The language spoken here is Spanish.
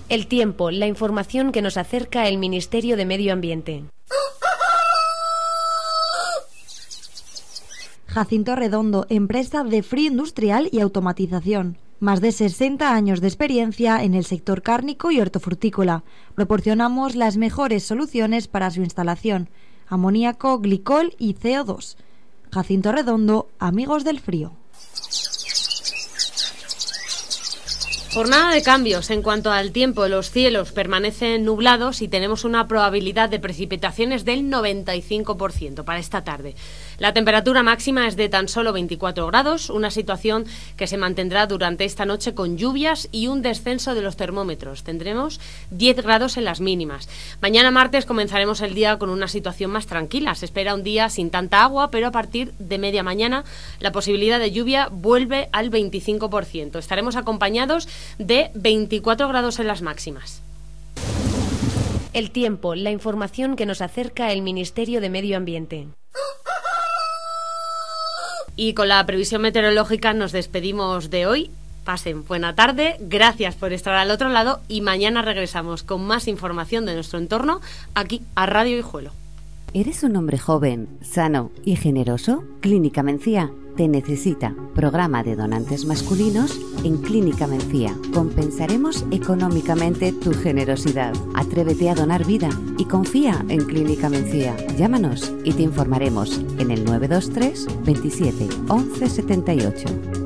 El tiempo, la información que nos acerca el Ministerio de Medio Ambiente. Jacinto Redondo, empresa de frío industrial y automatización. Más de 60 años de experiencia en el sector cárnico y hortofrutícola. Proporcionamos las mejores soluciones para su instalación: amoníaco, glicol y CO2. Jacinto Redondo, amigos del frío. Jornada de cambios en cuanto al tiempo. Los cielos permanecen nublados y tenemos una probabilidad de precipitaciones del 95% para esta tarde. La temperatura máxima es de tan solo 24 grados, una situación que se mantendrá durante esta noche con lluvias y un descenso de los termómetros. Tendremos 10 grados en las mínimas. Mañana martes comenzaremos el día con una situación más tranquila. Se espera un día sin tanta agua, pero a partir de media mañana la posibilidad de lluvia vuelve al 25%. Estaremos acompañados de 24 grados en las máximas. El tiempo, la información que nos acerca el Ministerio de Medio Ambiente. Y con la previsión meteorológica nos despedimos de hoy. Pasen buena tarde, gracias por estar al otro lado y mañana regresamos con más información de nuestro entorno aquí a Radio Guijuelo. ¿Eres un hombre joven, sano y generoso? Clínica Mencía te necesita. Programa de donantes masculinos en Clínica Mencía. Compensaremos económicamente tu generosidad. Atrévete a donar vida y confía en Clínica Mencía. Llámanos y te informaremos en el 923 27 11 78.